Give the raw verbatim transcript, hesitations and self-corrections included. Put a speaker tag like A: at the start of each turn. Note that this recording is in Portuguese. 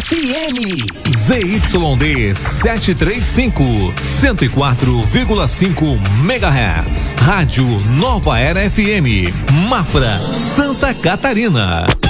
A: F M.
B: Z Y D setecentos e trinta e cinco, cento e quatro vírgula cinco megahertz. Rádio Nova Era F M, Mafra, Santa Catarina.